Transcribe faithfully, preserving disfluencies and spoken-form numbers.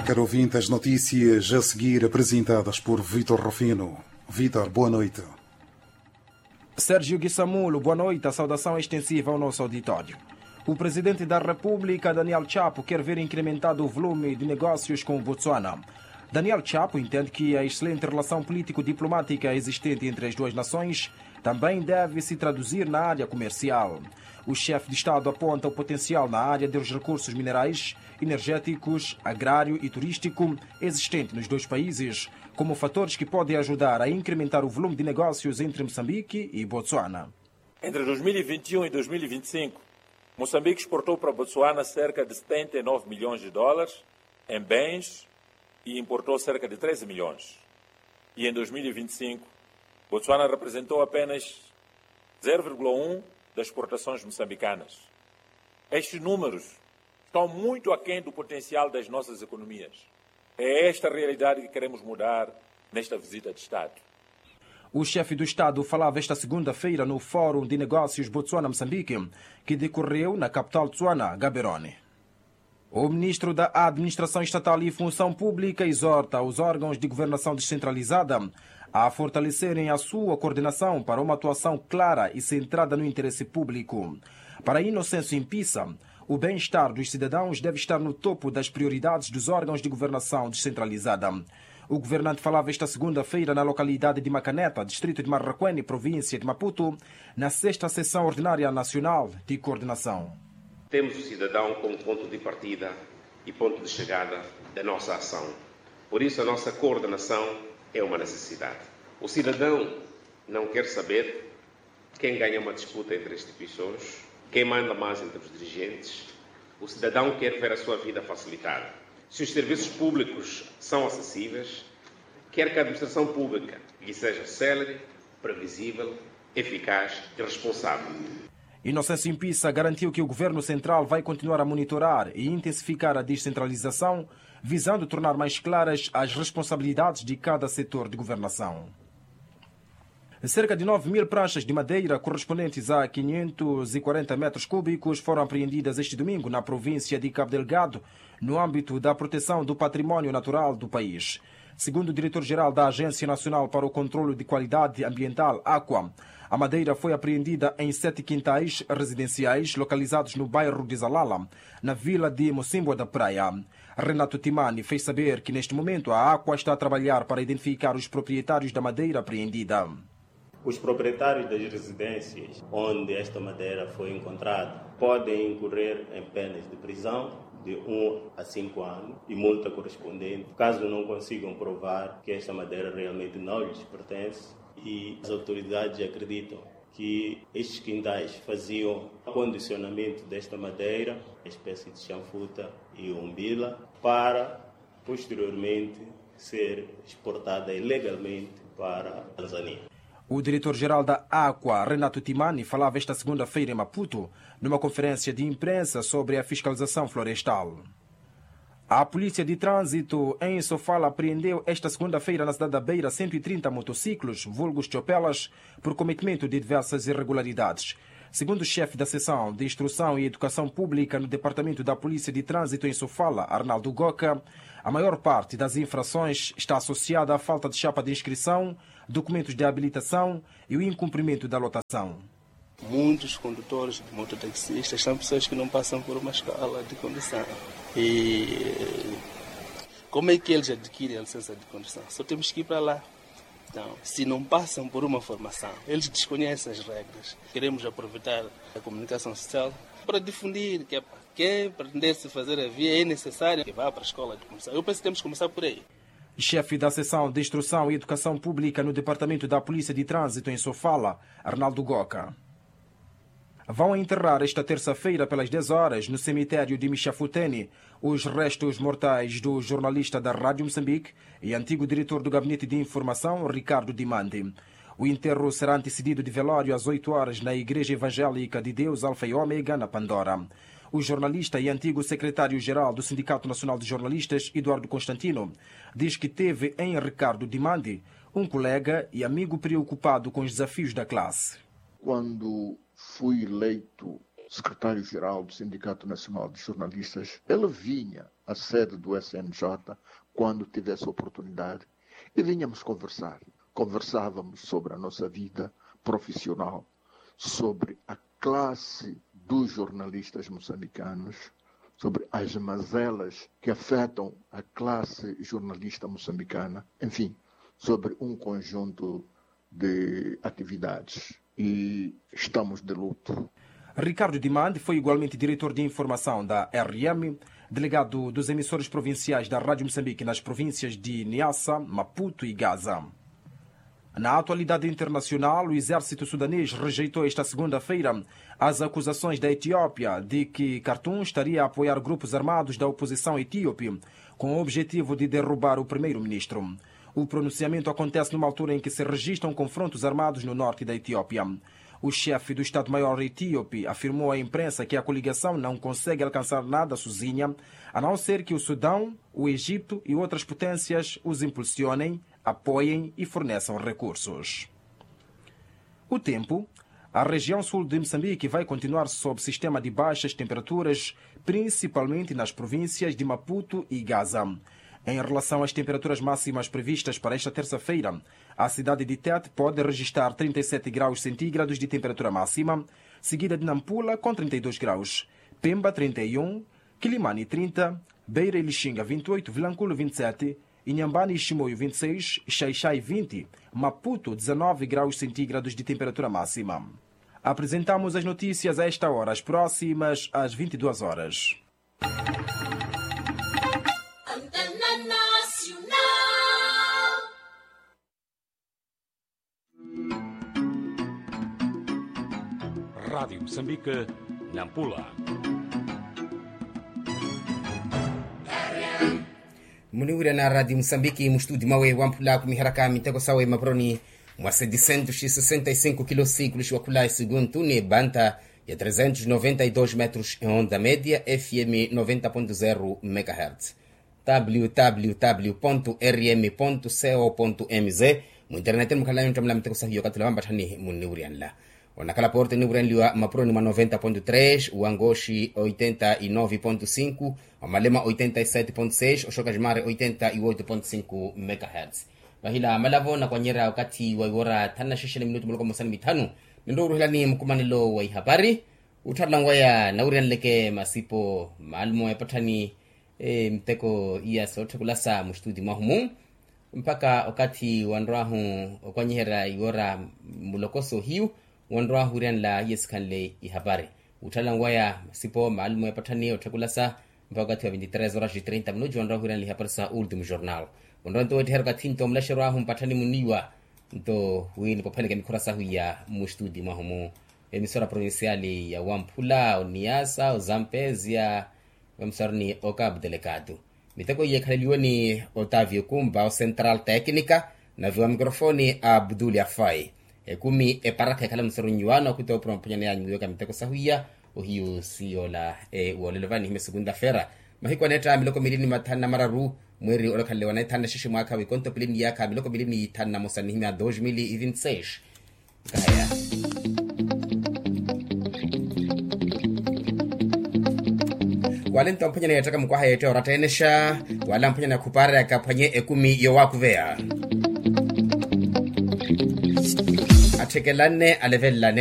Caro ouvinte, as notícias a seguir apresentadas por Vítor Rufino. Vítor, boa noite. Sérgio Guissamulo, boa noite. A saudação extensiva ao nosso auditório. O presidente da República, Daniel Chapo, quer ver incrementado o volume de negócios com o Botsuana. Daniel Chapo entende que a excelente relação político-diplomática existente entre as duas nações também deve se traduzir na área comercial. O chefe de Estado aponta o potencial na área dos recursos minerais, energéticos, agrário e turístico existente nos dois países, como fatores que podem ajudar a incrementar o volume de negócios entre Moçambique e Botsuana. Entre dois mil e vinte e um e dois mil e vinte e cinco, Moçambique exportou para Botsuana cerca de setenta e nove milhões de dólares em bens e importou cerca de treze milhões. E em dois mil e vinte e cinco, Botsuana representou apenas zero vírgula um das exportações moçambicanas. Estes números estão muito aquém do potencial das nossas economias. É esta a realidade que queremos mudar nesta visita de Estado. O chefe do Estado falava esta segunda-feira no Fórum de Negócios Botsuana-Moçambique, que decorreu na capital Tsuana, Gaborone. O ministro da Administração Estatal e Função Pública exorta os órgãos de governação descentralizada a fortalecerem a sua coordenação para uma atuação clara e centrada no interesse público. Para Inocêncio Impissa, o bem-estar dos cidadãos deve estar no topo das prioridades dos órgãos de governação descentralizada. O governante falava esta segunda-feira na localidade de Macaneta, distrito de Marraquene, província de Maputo, na sexta sessão ordinária nacional de coordenação. Temos o cidadão como ponto de partida e ponto de chegada da nossa ação. Por isso, a nossa coordenação é uma necessidade. O cidadão não quer saber quem ganha uma disputa entre instituições, quem manda mais entre os dirigentes. O cidadão quer ver a sua vida facilitada. Se os serviços públicos são acessíveis, quer que a administração pública lhe seja célere, previsível, eficaz e responsável. Inocêncio Impissa garantiu que o Governo Central vai continuar a monitorar e intensificar a descentralização, visando tornar mais claras as responsabilidades de cada setor de governação. Cerca de nove mil pranchas de madeira, correspondentes a quinhentos e quarenta metros cúbicos, foram apreendidas este domingo na província de Cabo Delgado, no âmbito da proteção do património natural do país. Segundo o diretor-geral da Agência Nacional para o Controlo de Qualidade Ambiental, AQUA, a madeira foi apreendida em sete quintais residenciais localizados no bairro de Zalala, na vila de Mocimboa da Praia. Renato Timani fez saber que neste momento a AQUA está a trabalhar para identificar os proprietários da madeira apreendida. Os proprietários das residências onde esta madeira foi encontrada podem incorrer em penas de prisão de um a cinco anos e multa correspondente, caso não consigam provar que esta madeira realmente não lhes pertence. E as autoridades acreditam que estes quintais faziam condicionamento desta madeira, espécie de chanfuta e umbila, para posteriormente ser exportada ilegalmente para a Tanzânia. O diretor-geral da AQUA, Renato Timani, falava esta segunda-feira em Maputo, numa conferência de imprensa sobre a fiscalização florestal. A Polícia de Trânsito em Sofala apreendeu esta segunda-feira na cidade da Beira cento e trinta motociclos, vulgos chopelas, por cometimento de diversas irregularidades. Segundo o chefe da seção de Instrução e Educação Pública no Departamento da Polícia de Trânsito em Sofala, Arnaldo Goca, a maior parte das infrações está associada à falta de chapa de inscrição, documentos de habilitação e o incumprimento da lotação. Muitos condutores de mototaxistas são pessoas que não passam por uma escola de condução. E como é que eles adquirem a licença de condução? Só temos que ir para lá. Então, se não passam por uma formação, eles desconhecem as regras. Queremos aproveitar a comunicação social para difundir que quem pretender-se fazer a via é necessário que vá para a escola de condução. Eu penso que temos que começar por aí. Chefe da Seção de Instrução e Educação Pública no Departamento da Polícia de Trânsito em Sofala, Arnaldo Goca. Vão enterrar esta terça-feira pelas dez horas no cemitério de Michafutene os restos mortais do jornalista da Rádio Moçambique e antigo diretor do Gabinete de Informação, Ricardo Dimandi. O enterro será antecedido de velório às oito horas na Igreja Evangélica de Deus Alfa e Ômega, na Pandora. O jornalista e antigo secretário-geral do Sindicato Nacional de Jornalistas, Eduardo Constantino, diz que teve em Ricardo Dimandi um colega e amigo preocupado com os desafios da classe. Quando fui eleito secretário-geral do Sindicato Nacional de Jornalistas, ele vinha à sede do S N J quando tivesse oportunidade e vinhamos conversar. Conversávamos sobre a nossa vida profissional, sobre a classe dos jornalistas moçambicanos, sobre as mazelas que afetam a classe jornalista moçambicana, enfim, sobre um conjunto de atividades. E estamos de luto. Ricardo Dimande foi igualmente diretor de informação da R M, delegado dos emissores provinciais da Rádio Moçambique nas províncias de Niassa, Maputo e Gaza. Na atualidade internacional, o exército sudanês rejeitou esta segunda-feira as acusações da Etiópia de que Khartoum estaria a apoiar grupos armados da oposição etíope com o objetivo de derrubar o primeiro-ministro. O pronunciamento acontece numa altura em que se registram confrontos armados no norte da Etiópia. O chefe do Estado-Maior etíope afirmou à imprensa que a coligação não consegue alcançar nada sozinha, a não ser que o Sudão, o Egito e outras potências os impulsionem, apoiem e forneçam recursos. O tempo. A região sul de Moçambique vai continuar sob sistema de baixas temperaturas, principalmente nas províncias de Maputo e Gaza. Em relação às temperaturas máximas previstas para esta terça-feira, a cidade de Tete pode registrar trinta e sete graus centígrados de temperatura máxima, seguida de Nampula com trinta e dois graus, Pemba trinta e um, Quilimane trinta, Beira e Lixinga vinte e oito, Vilanculo vinte e sete, Inhambane e Chimoio vinte e seis, Xaixai vinte, Maputo dezanove graus centígrados de temperatura máxima. Apresentamos as notícias a esta hora, as próximas às vinte e duas horas. Rádio Moçambique, Nampula. Muniwira na Rádio Moçambique, mustudi mawe wampula kumiharaka mitego sawe mabroni mwa seiscentos e sessenta e cinco quilociclos wakulai segundo ne banta ya trezentos e noventa e dois metros em onda média F M noventa ponto zero megahertz. w w w ponto r m ponto co ponto m z mu internet mukhala mtamla mitego sahiyo katula wambatani muniwira Wanakala porte Niburen liwa maproni ma noventa ponto três, o Angoshi oitenta e nove ponto cinco, o Malema oitenta e sete ponto seis, o Shokajmare oitenta e oito ponto cinco megahertz. Bahila malavona kwa nyera wakati wa iwora tana shishele minutu muloko musani mitanu. Nindoro hila ni mkumanilo wa ihabari. Utarlangwaya na urian leke masipo maalmo ya patani e, mteko iya sote kulasa mustudi mahumu. Mpaka wakati wanrahu kwa nyera iwora mulokoso hiu. Wandwa hurian la yeskanle ihabari. Utalangwaya sipo maalumu ya patani otakulasa mpaka vinte e três horas e trinta minutos wandwa hurian li haparsa último jornal. Wandwa nto ether katinto mlashira hum patani muniwa nto wini popane ke mikurasa huya mustudi mahumu emisora provinciali ya Wampula, o Niassa, o Zambezia, wamsarni Okab Delegado. Miteko ye khalilioni Otávio Kumba, o Central Técnica, na viwa mikrofoni Abdul Afai. E kumi e paraka kala msoro nyuano kuto pro mpanyane ya nyuyoka miteko sahuya o hiyo siyo la e uolelevani hime segunda fera mahiko neta miloko milini matana mararu mweri olokale wanetana shishi mwaka wikonto pilini yaka miloko milini tana mosani hime a dois mil e vinte e seis kaya wale nto mpanyane yataka mkwaha yete oratenesha wala mpanyane kupara ya kapanye ekumi yo wakuvea Atekelane alevellane